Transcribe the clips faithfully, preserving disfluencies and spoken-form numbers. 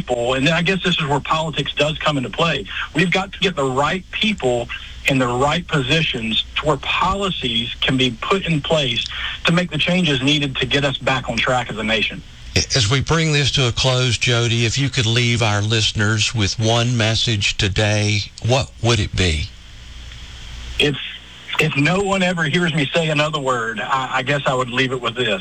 people, and I guess this is where politics does come into play. We've got to get the right people in the right positions to where policies can be put in place to make the changes needed to get us back on track as a nation. As we bring this to a close, Jody, if you could leave our listeners with one message today, what would it be? If if no one ever hears me say another word, I, I guess I would leave it with this.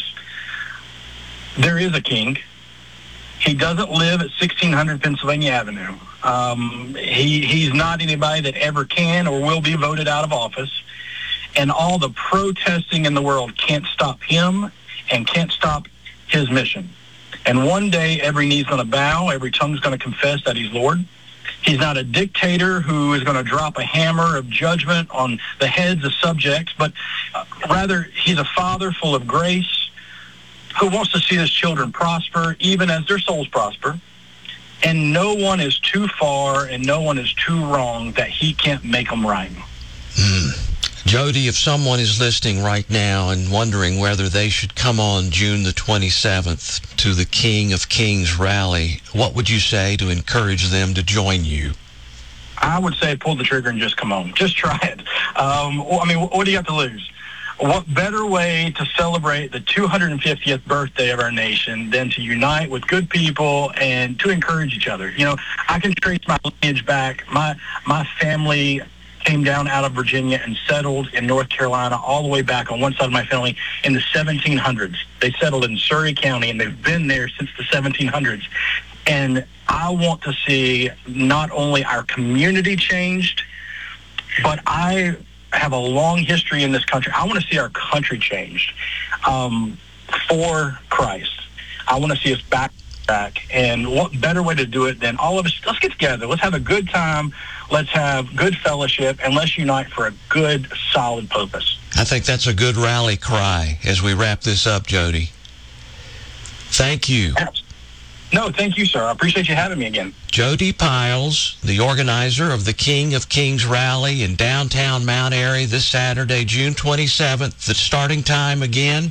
There is a king. He doesn't live at sixteen hundred Pennsylvania Avenue. Um, he he's not anybody that ever can or will be voted out of office. And all the protesting in the world can't stop him and can't stop his mission. And one day, every knee's going to bow, every tongue's going to confess that he's Lord. He's not a dictator who is going to drop a hammer of judgment on the heads of subjects, but uh, rather, he's a father full of grace who wants to see his children prosper, even as their souls prosper. And no one is too far and no one is too wrong that he can't make them right. Mm. Jody, if someone is listening right now and wondering whether they should come on June the twenty-seventh to the King of Kings rally, what would you say to encourage them to join you? I would say pull the trigger and just come on. Just try it. Um, I mean, what do you have to lose? What better way to celebrate the two hundred fiftieth birthday of our nation than to unite with good people and to encourage each other? You know, I can trace my lineage back. My my family came down out of Virginia and settled in North Carolina all the way back on one side of my family in the seventeen hundreds. They settled in Surry County, and they've been there since the seventeen hundreds. And I want to see not only our community changed, but I have a long history in this country. I want to see our country changed um, for Christ. I want to see us back back. And what better way to do it than all of us, let's get together. Let's have a good time. Let's have good fellowship, and let's unite for a good, solid purpose. I think that's a good rally cry as we wrap this up, Jody. Thank you. No, thank you, sir. I appreciate you having me again. Jody Piles, the organizer of the King of Kings rally in downtown Mount Airy this Saturday, June twenty-seventh. The starting time again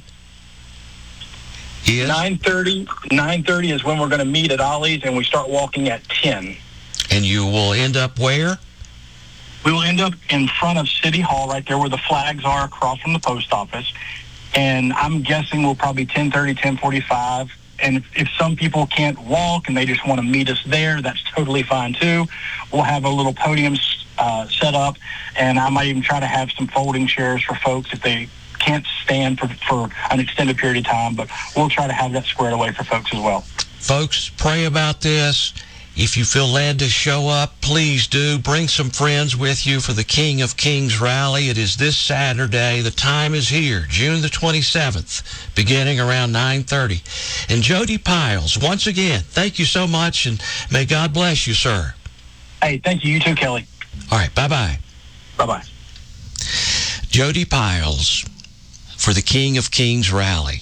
is? nine thirty. nine thirty is when we're going to meet at Ollie's, and we start walking at ten. And you will end up where? We will end up in front of City Hall, right there where the flags are across from the post office. And I'm guessing we'll probably ten thirty, ten forty-five. And if, if some people can't walk and they just want to meet us there, that's totally fine too. We'll have a little podium uh, set up, and I might even try to have some folding chairs for folks if they can't stand for, for an extended period of time. But we'll try to have that squared away for folks as well. Folks, pray about this. If you feel led to show up, please do. Bring some friends with you for the King of Kings rally. It is this Saturday. The time is here, June the twenty-seventh, beginning around nine thirty. And Jody Piles, once again, thank you so much, and may God bless you, sir. Hey, thank you. You too, Kelly. All right, bye-bye. Bye-bye. Jody Piles for the King of Kings rally.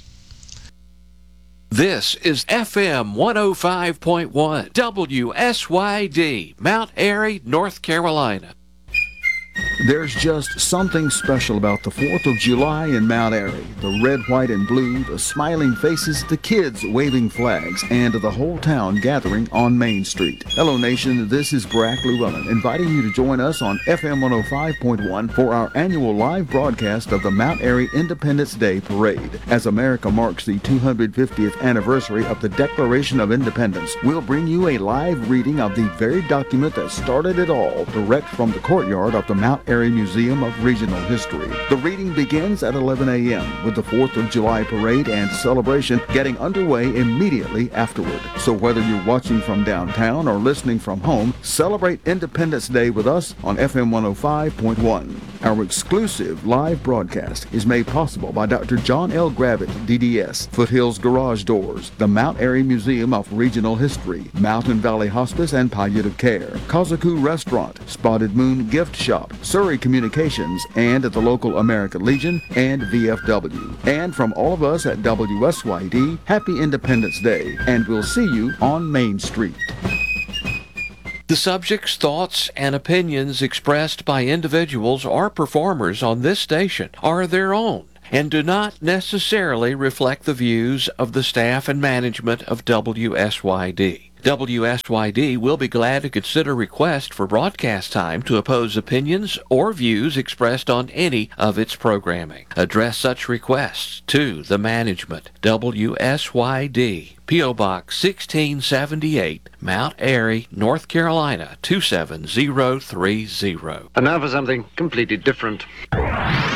This is F M one oh five point one, W S Y D, Mount Airy, North Carolina. There's just something special about the fourth of July in Mount Airy. The red, white, and blue, the smiling faces, the kids waving flags, and the whole town gathering on Main Street. Hello, Nation. This is Brack Llewellyn, inviting you to join us on F M one oh five point one for our annual live broadcast of the Mount Airy Independence Day Parade. As America marks the two hundred fiftieth anniversary of the Declaration of Independence, we'll bring you a live reading of the very document that started it all, direct from the courtyard of the Mount Airy Museum of Regional History. The reading begins at eleven a.m. with the fourth of July parade and celebration getting underway immediately afterward. So whether you're watching from downtown or listening from home, celebrate Independence Day with us on F M one oh five point one. Our exclusive live broadcast is made possible by Doctor John L. Gravitt, D D S, Foothills Garage Doors, the Mount Airy Museum of Regional History, Mountain Valley Hospice and Palliative Care, Kazaku Restaurant, Spotted Moon Gift Shop, Surry Communications, and the local American Legion and V F W. And from all of us at W S Y D, Happy Independence Day, and we'll see you on Main Street. The subjects, thoughts, and opinions expressed by individuals or performers on this station are their own and do not necessarily reflect the views of the staff and management of W S Y D. W S Y D will be glad to consider requests for broadcast time to oppose opinions or views expressed on any of its programming. Address such requests to the management, W S Y D, P O Box sixteen seventy-eight, Mount Airy, North Carolina two seven zero three zero. And now for something completely different.